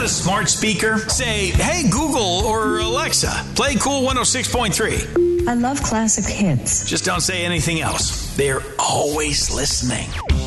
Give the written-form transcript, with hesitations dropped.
got a smart speaker? Say, hey, Google or Alexa, play Cool 106.3. I love classic hits. Just don't say anything else. They're always listening.